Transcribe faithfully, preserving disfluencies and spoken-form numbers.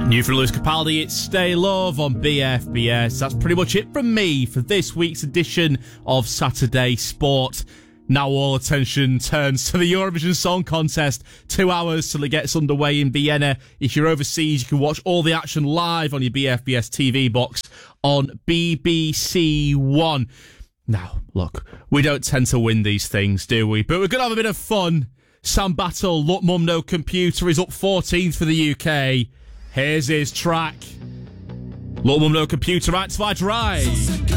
New from Lewis Capaldi, it's Stay Love on B F B S. That's pretty much it from me for this week's edition of Saturday Sport. Now all attention turns to the Eurovision Song Contest. Two hours till it gets underway in Vienna. If you're overseas, you can watch all the action live on your B F B S T V box on B B C One. Now, look, we don't tend to win these things, do we? But we're going to have a bit of fun. Sam Battle, Look Mum No Computer, is up fourteenth for the U K. Here's his track. Look Mum No Computer, Activate Rise.